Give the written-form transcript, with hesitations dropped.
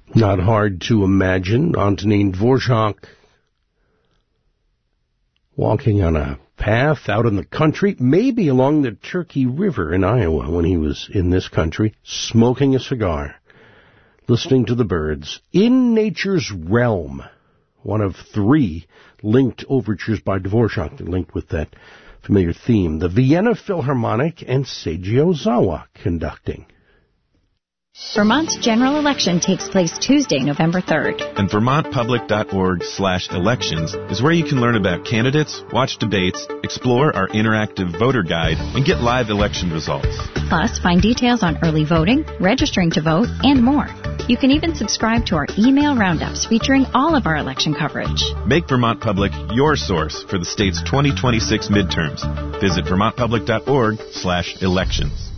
Not hard to imagine Antonin Dvorak walking on a path out in the country, maybe along the Turkey River in Iowa when he was in this country, smoking a cigar, listening to the birds, in nature's realm. One of 3 linked overtures by Dvorak linked with that familiar theme. The Vienna Philharmonic and Seiji Ozawa conducting. Vermont's general election takes place Tuesday, November 3rd. And VermontPublic.org/elections is where you can learn about candidates, watch debates, explore our interactive voter guide, and get live election results. Plus, find details on early voting, registering to vote, and more. You can even subscribe to our email roundups featuring all of our election coverage. Make Vermont Public your source for the state's 2026 midterms. Visit VermontPublic.org/elections.